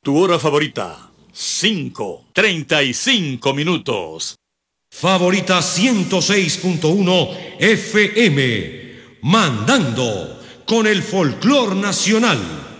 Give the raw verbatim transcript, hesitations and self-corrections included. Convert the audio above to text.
Tu hora favorita, cinco, treinta y cinco minutos. Favorita ciento seis punto uno F M, mandando con el folclor nacional.